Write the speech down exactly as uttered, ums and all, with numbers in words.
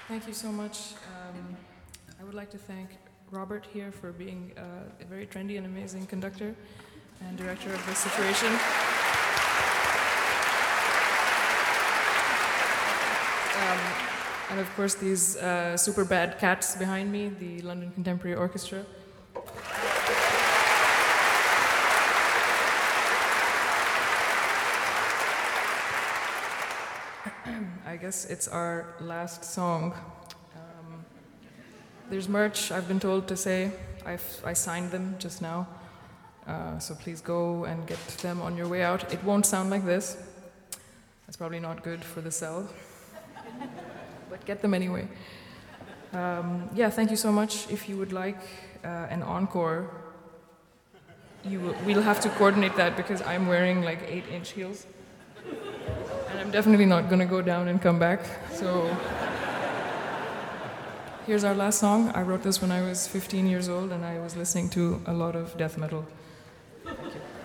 Thank you so much. Um, I would like to thank Robert here for being uh, a very trendy and amazing conductor and director of this situation. Um, and of course these uh, super bad cats behind me, the London Contemporary Orchestra. I guess it's our last song. Um, there's merch, I've been told to say. I've, I signed them just now. Uh, so please go and get them on your way out. It won't sound like this. That's probably not good for the cell. But get them anyway. Um, yeah, thank you so much. If you would like uh, an encore, you will, we'll have to coordinate that because I'm wearing like eight inch heels. And I'm definitely not going to go down and come back. So here's our last song. I wrote this when I was fifteen years old and I was listening to a lot of death metal. Thank you.